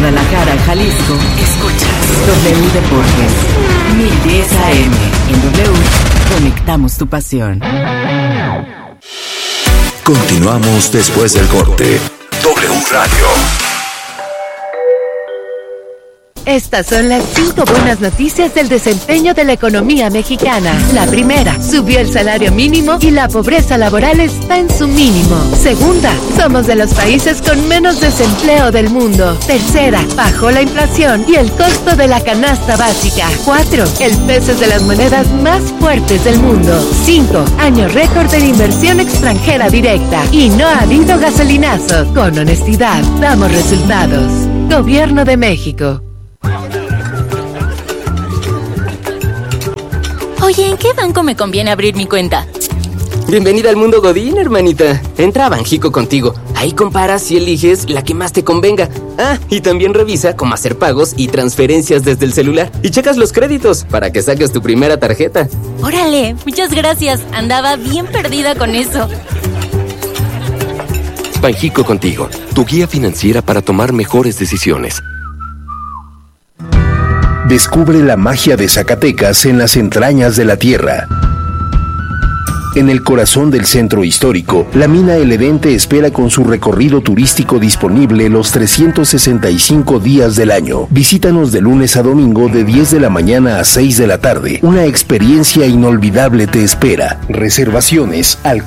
Guadalajara, Jalisco, escuchas W Deportes, 1010 AM. En W, conectamos tu pasión. Continuamos después del corte. W Radio. Estas son las 5 buenas noticias del desempeño de la economía mexicana. La primera, subió el salario mínimo y la pobreza laboral está en su mínimo. Segunda, somos de los países con menos desempleo del mundo. Tercera, bajó la inflación y el costo de la canasta básica. 4, el peso es de las monedas más fuertes del mundo. 5, año récord de inversión extranjera directa. Y no ha habido gasolinazos. Con honestidad, damos resultados. Gobierno de México. Oye, ¿en qué banco me conviene abrir mi cuenta? Bienvenida al mundo Godín, hermanita. Entra a Banjico Contigo. Ahí comparas y eliges la que más te convenga. Ah, y también revisa cómo hacer pagos y transferencias desde el celular. Y checas los créditos para que saques tu primera tarjeta. ¡Órale! Muchas gracias. Andaba bien perdida con eso. Banjico Contigo, tu guía financiera para tomar mejores decisiones. Descubre la magia de Zacatecas en las entrañas de la tierra. En el corazón del centro histórico, la mina El Edén te espera con su recorrido turístico disponible los 365 días del año. Visítanos de lunes a domingo de 10 de la mañana a 6 de la tarde. Una experiencia inolvidable te espera. Reservaciones al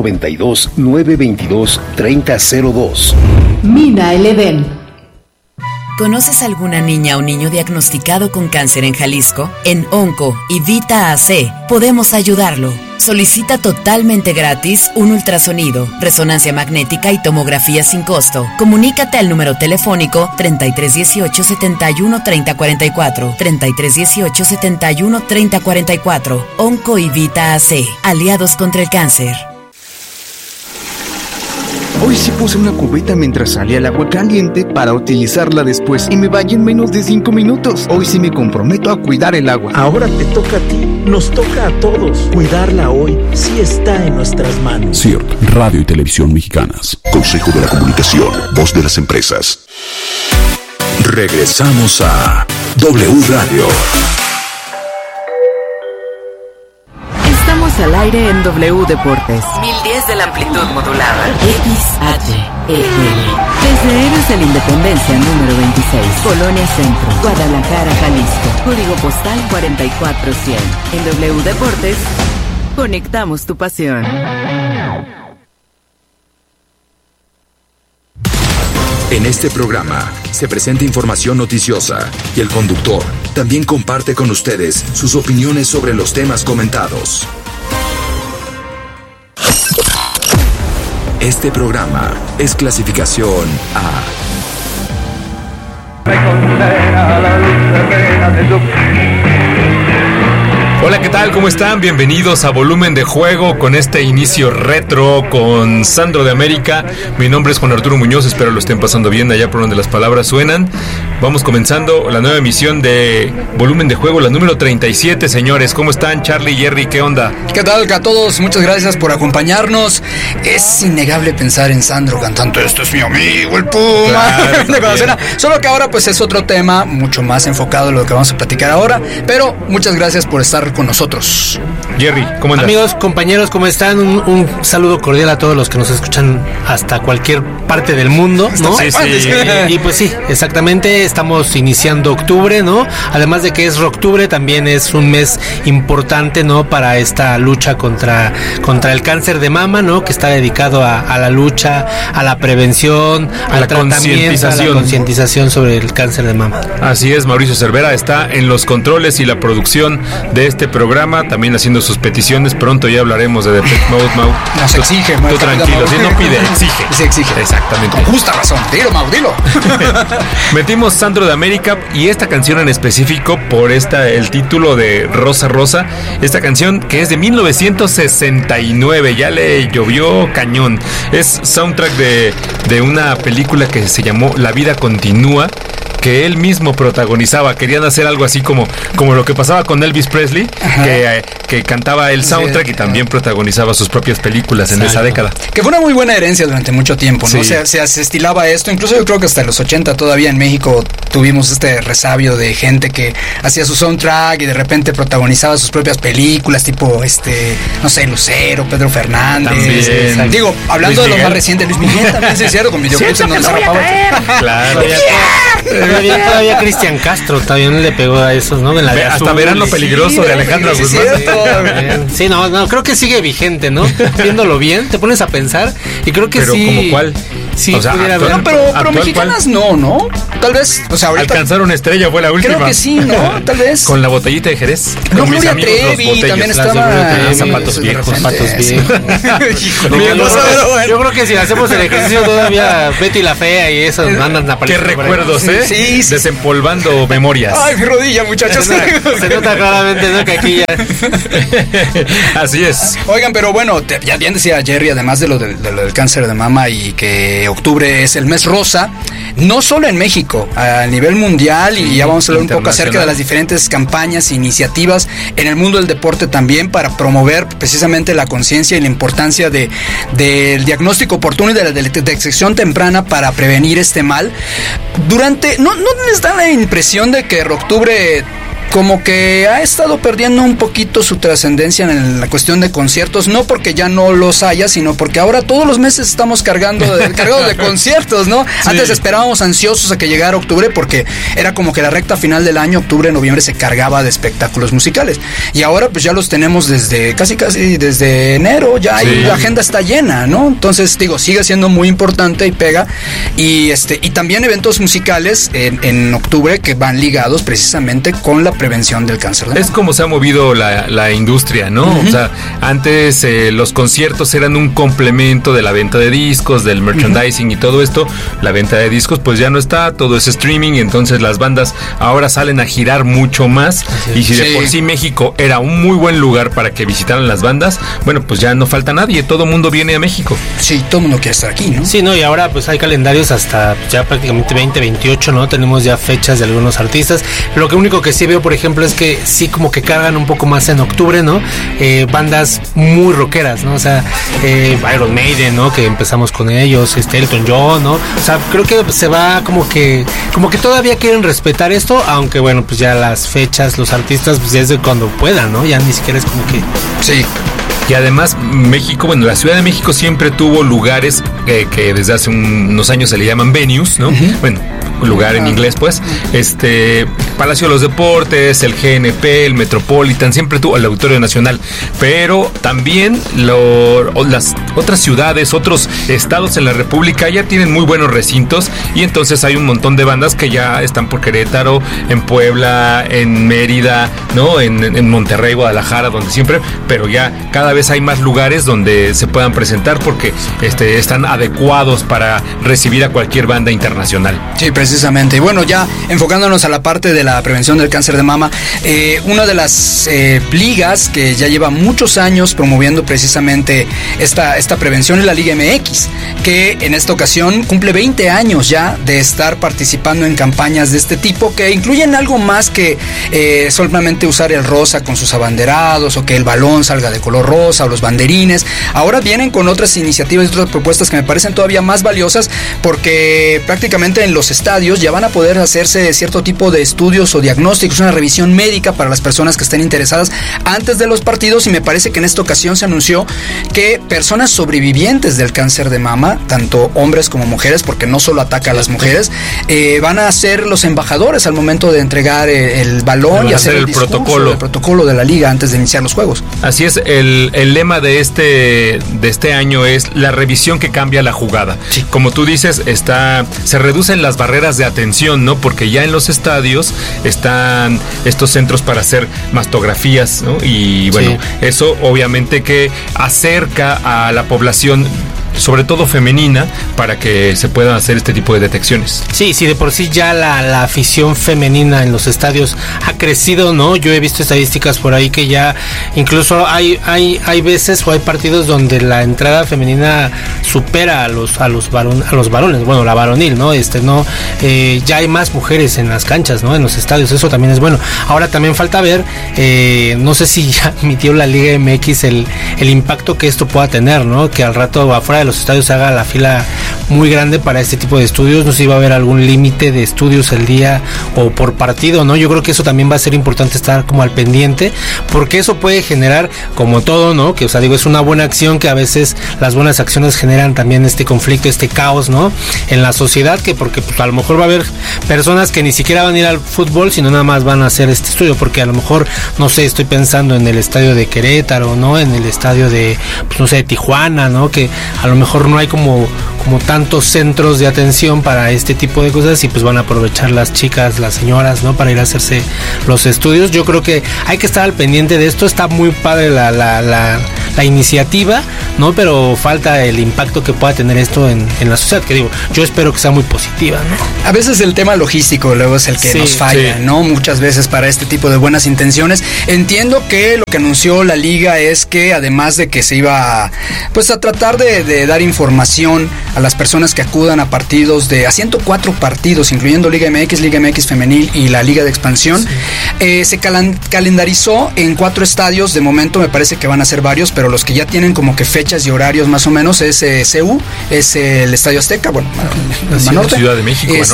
492-922-3002. Mina El Edén. ¿Conoces alguna niña o niño diagnosticado con cáncer en Jalisco? En Onco y Vita AC podemos ayudarlo. Solicita totalmente gratis un ultrasonido, resonancia magnética y tomografía sin costo. Comunícate al número telefónico 3318 71 3044, 3318 71 3044. Onco y Vita AC, aliados contra el cáncer. Hoy sí puse una cubeta mientras salía el agua caliente para utilizarla después y me vaya en menos de 5 minutos. Hoy sí me comprometo a cuidar el agua. Ahora te toca a ti, nos toca a todos. Cuidarla hoy sí está en nuestras manos. CIRT, Radio y Televisión Mexicanas. Consejo de la Comunicación, voz de las empresas. Regresamos a W Radio. Al aire en W Deportes, 1010 de la amplitud modulada, XHEL. Desde Héroes de la Independencia número 26, Colonia Centro, Guadalajara, Jalisco. Código postal 44100. En W Deportes, conectamos tu pasión. En este programa se presenta información noticiosa y el conductor también comparte con ustedes sus opiniones sobre los temas comentados. Este programa es clasificación A. Hola, ¿qué tal? ¿Cómo están? Bienvenidos a Volumen de Juego con este inicio retro con Sandro de América. Mi nombre es Juan Arturo Muñoz, espero lo estén pasando bien allá por donde las palabras suenan. Vamos comenzando la nueva emisión de Volumen de Juego, la número 37, señores. ¿Cómo están? Charlie, Jerry, ¿qué onda? ¿Qué tal a todos? Muchas gracias por acompañarnos. Es innegable pensar en Sandro cantando "Esto es mi amigo, el Puma". Claro, solo que ahora pues es otro tema mucho más enfocado en lo que vamos a platicar ahora. Pero muchas gracias por estar con nosotros. Jerry, ¿cómo andas? Amigos, compañeros, ¿cómo están? Un saludo cordial a todos los que nos escuchan hasta cualquier parte del mundo, ¿no? Sí, sí. Y pues sí, exactamente, estamos iniciando octubre, ¿no? Además de que es octubre, también es un mes importante, ¿no? Para esta lucha contra el cáncer de mama, ¿no? Que está dedicado a la lucha, a la prevención, al tratamiento, a la concientización sobre el cáncer de mama. Así es, Mauricio Cervera está en los controles y la producción de este programa, también haciendo sus peticiones. Pronto ya hablaremos de Depeche Mode, Mau. Nos exige, tú tranquilo, si no pide, exige. Se exige. Exactamente. Con justa razón. Dilo, Mau, dilo. Metimos Sandro de América y esta canción en específico por el título de Rosa Rosa. Esta canción que es de 1969, ya le llovió cañón. Es soundtrack de una película que se llamó La Vida Continúa, que él mismo protagonizaba. Querían hacer algo así como lo que pasaba con Elvis Presley, que cantaba el soundtrack y también protagonizaba sus propias películas en esa década. Que fue una muy buena herencia durante mucho tiempo, ¿no? Sí. Se estilaba esto, incluso yo creo que hasta los 80 todavía en México tuvimos este resabio de gente que hacía su soundtrack y de repente protagonizaba sus propias películas, tipo, no sé, Lucero, Pedro Fernández. También. Digo, hablando de lo más reciente, Luis Miguel también, se hicieron con videoclips en donde se rapaba. Claro. Todavía Cristian Castro también le pegó a esos, ¿no? En la de hasta Verano Peligroso de Alejandra Guzmán. Sí, no, creo que sigue vigente, ¿no? Viéndolo bien, te pones a pensar y creo que pero sí. ¿Como cuál? Sí, o sea, pudiera haber. Pero mexicanas no. Tal vez, o sea, ahorita Alcanzaron estrella, fue la última. Creo que sí, ¿no? Tal vez. Con la botellita de Jerez. No, Gloria Trevi también estaba. Zapatos viejos. Yo creo que si hacemos el ejercicio todavía Betty la Fea y eso andan a Qué recuerdos, Sí. Desempolvando memorias. Ay, mi rodilla, muchachos. Se nota claramente, ¿no? Que aquí ya. Así es. Oigan, pero bueno, ya bien decía Jerry, además de lo del cáncer de mama y que octubre es el mes rosa, no solo en México, a nivel mundial, y ya vamos a hablar un poco acerca de las diferentes campañas e iniciativas en el mundo del deporte también para promover precisamente la conciencia y la importancia del diagnóstico oportuno y de la detección temprana para prevenir este mal. ¿No les da la impresión de que octubre como que ha estado perdiendo un poquito su trascendencia en la cuestión de conciertos? No porque ya no los haya, sino porque ahora todos los meses estamos cargados de conciertos, ¿no? Sí. Antes esperábamos ansiosos a que llegara octubre porque era como que la recta final del año, octubre, noviembre, se cargaba de espectáculos musicales. Y ahora pues ya los tenemos desde casi desde enero, ya sí. La agenda está llena, ¿no? Entonces, digo, sigue siendo muy importante y pega. Y también eventos musicales en octubre que van ligados precisamente con la prevención del cáncer de mama. Es como se ha movido la industria, ¿no? Uh-huh. O sea, antes los conciertos eran un complemento de la venta de discos, del merchandising y todo esto. La venta de discos pues ya no está, todo es streaming, y entonces las bandas ahora salen a girar mucho más. Y si de por sí México era un muy buen lugar para que visitaran las bandas, bueno, pues ya no falta nadie, todo el mundo viene a México. Sí, todo el mundo quiere estar aquí, ¿no? Sí, ¿no? Y ahora pues hay calendarios hasta ya prácticamente 2028, ¿no? Tenemos ya fechas de algunos artistas. Lo único que sí veo, por ejemplo, es que sí como que cargan un poco más en octubre, ¿no? Bandas muy rockeras, ¿no? O sea, Iron Maiden, ¿no? Que empezamos con ellos, Elton John, ¿no? O sea, creo que se va como que todavía quieren respetar esto, aunque bueno, pues ya las fechas, los artistas, pues desde cuando puedan, ¿no? Ya ni siquiera es como que... Sí. Y además México, bueno, la Ciudad de México siempre tuvo lugares que desde hace unos años se le llaman venues, ¿no? Uh-huh. Bueno, lugar en inglés, pues, Palacio de los Deportes, el GNP, el Metropolitan, siempre tuvo el Auditorio Nacional, pero también las otras ciudades, otros estados en la República ya tienen muy buenos recintos, y entonces hay un montón de bandas que ya están por Querétaro, en Puebla, en Mérida, ¿no? En Monterrey, Guadalajara, donde siempre, pero ya cada vez hay más lugares donde se puedan presentar porque están adecuados para recibir a cualquier banda internacional. Sí, precisamente. Y bueno, ya enfocándonos a la parte de la prevención del cáncer de mama, una de las ligas que ya lleva muchos años promoviendo precisamente esta prevención es la Liga MX, que en esta ocasión cumple 20 años ya de estar participando en campañas de este tipo, que incluyen algo más que solamente usar el rosa con sus abanderados, o que el balón salga de color rosa, o los banderines. Ahora vienen con otras iniciativas y otras propuestas que me parecen todavía más valiosas, porque prácticamente en los estadios ya van a poder hacerse cierto tipo de estudios o diagnósticos, una revisión médica para las personas que estén interesadas antes de los partidos. Y me parece que en esta ocasión se anunció que personas sobrevivientes del cáncer de mama, tanto hombres como mujeres, porque no solo ataca a las mujeres, van a ser los embajadores al momento de entregar el balón y hacer el protocolo de la liga antes de iniciar los juegos. Así es, el lema de este año es la revisión que cambia la jugada. Sí. Como tú dices, se reducen las barreras de atención, ¿no? Porque ya en los estadios están estos centros para hacer mastografías, ¿no? Y bueno, eso obviamente que acerca a la población sobre todo femenina, para que se puedan hacer este tipo de detecciones. Sí, de por sí ya la afición femenina en los estadios ha crecido, ¿no? Yo he visto estadísticas por ahí que ya incluso hay veces o hay partidos donde la entrada femenina supera a los varones, bueno, la varonil, ¿no? Ya hay más mujeres en las canchas, ¿no? En los estadios, eso también es bueno. Ahora también falta ver, no sé si ya admitió la Liga MX el impacto que esto pueda tener, ¿no? Que al rato afuera de los estadios se haga la fila muy grande para este tipo de estudios. No sé si va a haber algún límite de estudios el día o por partido, ¿no? Yo creo que eso también va a ser importante estar como al pendiente, porque eso puede generar, como todo, ¿no? Que, o sea, digo, es una buena acción, que a veces las buenas acciones generan también este conflicto, este caos, ¿no? En la sociedad, porque pues, a lo mejor va a haber personas que ni siquiera van a ir al fútbol, sino nada más van a hacer este estudio, porque a lo mejor, no sé, estoy pensando en el estadio de Querétaro, ¿no? En el estadio de, pues no sé, de Tijuana, ¿no? Que a lo mejor no hay como tantos centros de atención para este tipo de cosas, y pues van a aprovechar las chicas, las señoras, ¿no? Para ir a hacerse los estudios. Yo creo que hay que estar al pendiente de esto. Está muy padre la iniciativa, ¿no? Pero falta el impacto que pueda tener esto en la sociedad, que digo, yo espero que sea muy positiva, ¿no? A veces el tema logístico luego es el que nos falla, ¿no? Muchas veces para este tipo de buenas intenciones. Entiendo que lo que anunció la liga es que además de que se iba pues a tratar de dar información a las personas que acudan a partidos a 104 partidos, incluyendo Liga MX femenil y la Liga de Expansión, se calendarizó en 4 estadios. De momento me parece que van a ser varios, pero los que ya tienen como que fechas y horarios más o menos es CU, es el Estadio Azteca, bueno, Banorte, Ciudad de México, y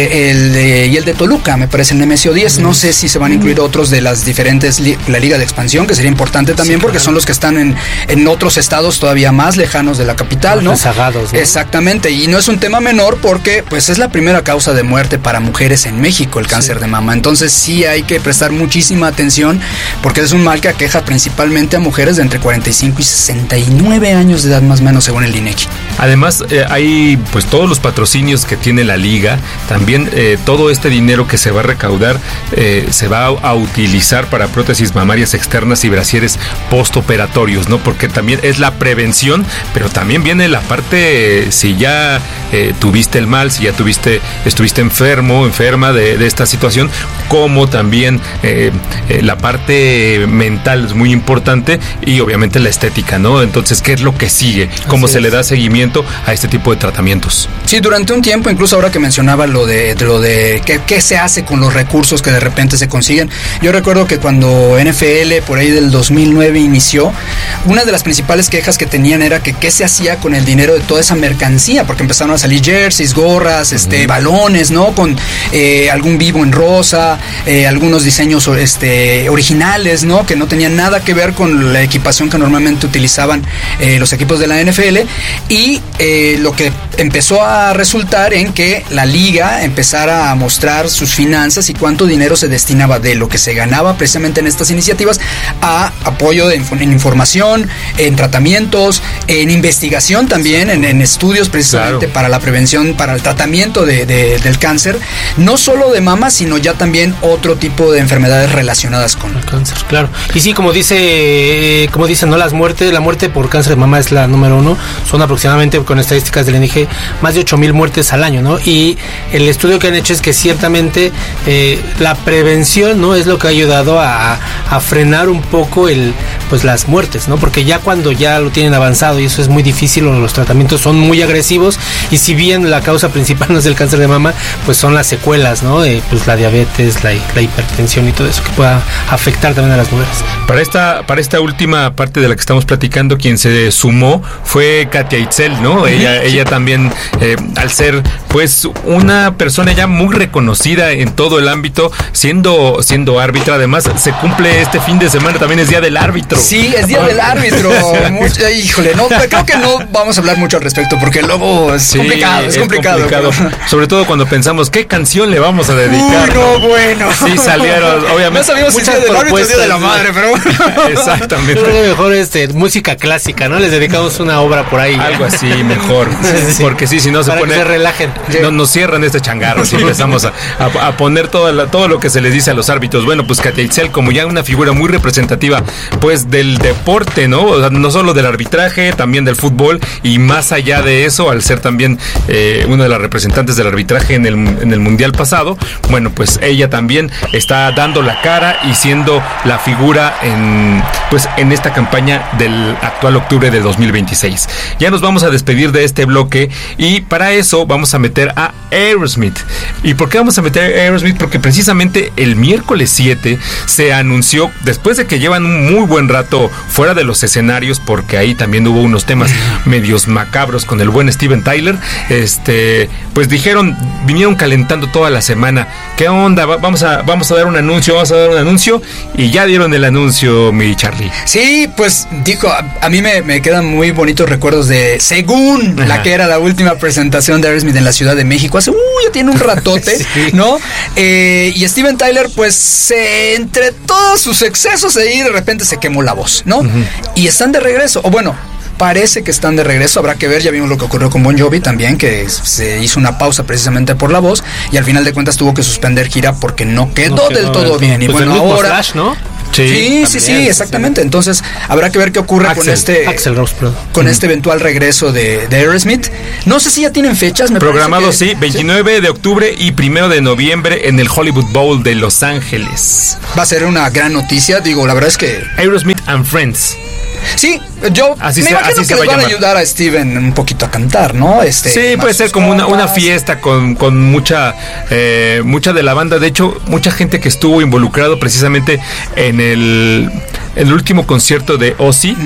el de Toluca, me parece el Nemesio 10. No sé si se van a incluir otros de las diferentes, la Liga de Expansión, que sería importante también, porque son los que están en otros estados todavía más lejanos de la capital, ¿no? Rezagados, ¿no? Exactamente, y no es un tema menor porque pues es la primera causa de muerte para mujeres en México, el cáncer de mama. Entonces sí hay que prestar muchísima atención, porque es un mal que aqueja principalmente a mujeres de entre 45 y 69 años de edad, más o menos, según el INEGI. Además, hay pues todos los patrocinios que tiene la liga, también todo este dinero que se va a recaudar se va a utilizar para prótesis mamarias externas y brasieres postoperatorios, ¿no? Porque también es la prevención, pero también viene la parte, si ya tuviste el mal, si ya estuviste enferma de esta situación, como también la parte mental es muy importante, y obviamente la estética, ¿no? Entonces, ¿qué es lo que sigue? ¿Cómo se le da seguimiento a este tipo de tratamientos? Sí, durante un tiempo, incluso ahora que mencionaba lo de qué se hace con los recursos que de repente se consiguen. Yo recuerdo que cuando NFL por ahí del 2009 inició, una de las principales quejas que tenían era que qué se hacía con el dinero de toda esa mercancía, porque empezaron a salir jerseys, gorras, balones, ¿no? Con algún vivo en rosa, algunos diseños originales, ¿no? Que no tenían nada que ver con la equipación que normalmente utilizaban los equipos de la NFL, y lo que empezó a resultar en que la liga empezara a mostrar sus finanzas y cuánto dinero se destinaba de lo que se ganaba precisamente en estas iniciativas a apoyo en información, en tratamientos, en investigación también, en estudios precisamente para la prevención, para el tratamiento del cáncer, no solo de mama, sino ya también otro tipo de enfermedades relacionadas con el cáncer, claro. Y sí, como dicen, ¿no? La muerte por cáncer de mama es la número 1. Son aproximadamente, con estadísticas del INEGI, más de 8,000 muertes al año, ¿no? Y el estudio que han hecho es que ciertamente la prevención, ¿no? Es lo que ha ayudado a frenar un poco las muertes, ¿no? Porque ya cuando ya lo tienen avanzado, y eso es muy difícil, los tratamientos son muy agresivos, y si bien la causa principal no es el cáncer de mama, pues son las secuelas, ¿no? Pues la diabetes, la hipertensión y todo eso que pueda afectar también a las mujeres. Para esta última parte de la que estamos platicando, quien se sumó fue Katia Itzel, ¿no? Ella también, al ser pues una persona ya muy reconocida en todo el ámbito, siendo árbitra. Además, se cumple este fin de semana, también es Día del Árbitro. Sí, es Día del Árbitro. Híjole, no, creo que no vamos a hablar mucho al respecto, porque luego es complicado. Sobre todo cuando pensamos qué canción le vamos a dedicar. No, bueno. Sí, salieron, obviamente. No sabíamos si Día del Árbitro o Día de la Madre, pero bueno. Exactamente. Yo creo que mejor música clásica, ¿no? Les dedicamos una obra por ahí. Algo así, mejor. Sí. Porque sí, si no se para pone... que se relajen. No, nos cierran este changarro si empezamos a poner todo lo que se les dice a los árbitros. Bueno, pues Katia Itzel, como ya una figura muy representativa pues del deporte, ¿no? O sea, no solo del arbitraje, también del fútbol, roll, y más allá de eso, al ser también una de las representantes del arbitraje en el Mundial pasado, bueno, pues ella también está dando la cara y siendo la figura en esta campaña del actual octubre de 2026. Ya nos vamos a despedir de este bloque y para eso vamos a meter a Aerosmith. ¿Y por qué vamos a meter a Aerosmith? Porque precisamente el miércoles 7 se anunció, después de que llevan un muy buen rato fuera de los escenarios, porque ahí también hubo unos temas medios macabros con el buen Steven Tyler, pues vinieron calentando toda la semana. ¿Qué onda? Vamos a dar un anuncio, y ya dieron el anuncio, mi Charlie. Sí, pues dijo, a mí me quedan muy bonitos recuerdos de, según la que era la última presentación de Aerosmith en la Ciudad de México, hace ya tiene un ratote, sí, ¿no? Y Steven Tyler, pues entre todos sus excesos ahí de repente se quemó la voz, ¿no? Y están de regreso, o bueno, parece que están de regreso, habrá que ver. Ya vimos lo que ocurrió con Bon Jovi también, que se hizo una pausa precisamente por la voz, y al final de cuentas tuvo que suspender gira porque no quedó del todo bien. Y pues bueno, ahora Flash, ¿no? Sí, exactamente. Entonces habrá que ver qué ocurre con este eventual regreso de Aerosmith. No sé si ya tienen fechas. Programado, sí, 29 de octubre y 1 de noviembre en el Hollywood Bowl de Los Ángeles. Va a ser una gran noticia. Digo, la verdad es que Aerosmith and Friends. Sí, yo me imagino que les van a ayudar a Steven un poquito a cantar, ¿no? Sí, puede ser como una fiesta con mucha de la banda. De hecho, mucha gente que estuvo involucrado precisamente en el último concierto de Ozzy,